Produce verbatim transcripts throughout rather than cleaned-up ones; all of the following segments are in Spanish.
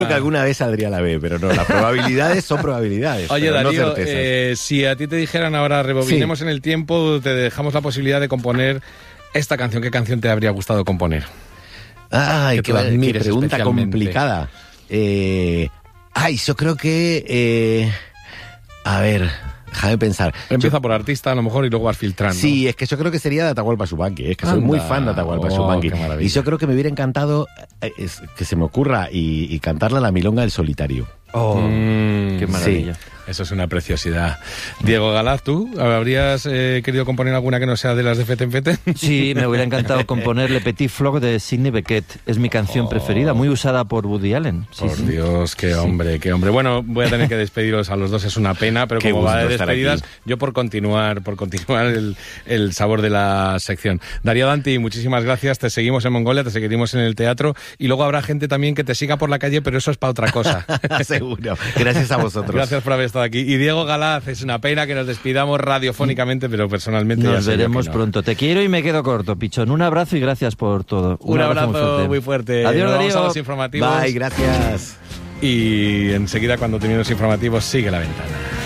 Creo que alguna vez saldría la B, pero no, las probabilidades son probabilidades. Oye, pero Darío, no certezas. eh, si a ti te dijeran ahora rebobinemos Sí. en el tiempo, te dejamos la posibilidad de componer esta canción, ¿qué canción te habría gustado componer? Ay, que qué, tú qué admires pregunta especialmente. complicada. Eh, ay, yo creo que... eh, a ver, déjame pensar. Empieza Yo- por artista a lo mejor y luego vas filtrando. Sí, es que yo creo que sería de Atahualpa Yupanqui, es que soy Anda. muy fan de Atahualpa Oh, Yupanqui. qué maravilla. Y yo creo que me hubiera encantado eh, es- que se me ocurra y, y cantarla la milonga del solitario. Oh, Mm, qué maravilla. Eso es una preciosidad. Diego Galaz, ¿tú habrías eh, querido componer alguna que no sea de las de Feten Feten? Sí, me hubiera encantado componer Le Petit Flock de Sidney Bechet. Es mi canción Oh. preferida, muy usada por Woody Allen. Sí, Por sí. Dios, qué hombre, qué hombre. Bueno, voy a tener que despediros a los dos, es una pena, pero Qué como va de gusto estar despedidas, aquí. yo por continuar, por continuar el, el sabor de la sección. Darío Danti, muchísimas gracias, te seguimos en Mongolia, te seguiremos en el teatro y luego habrá gente también que te siga por la calle, pero eso es para otra cosa. Seguro. Gracias a vosotros. Gracias por haber estado aquí. Y Diego Galaz, es una pena que nos despidamos radiofónicamente, pero personalmente ya Nos sé yo veremos que no. pronto. Te quiero y me quedo corto, Pichón. Un abrazo y gracias por todo. Un, abrazo, muy fuerte. Adiós, Nos vamos Darío. a los informativos. Bye, gracias. Y enseguida, cuando terminen los informativos, sigue la ventana.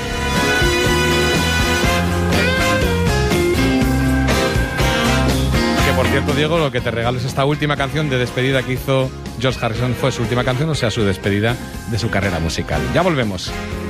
Que por cierto, Diego, lo que te regalo es esta última canción de despedida que hizo George Harrison. Fue su última canción, o sea, su despedida de su carrera musical. Ya volvemos.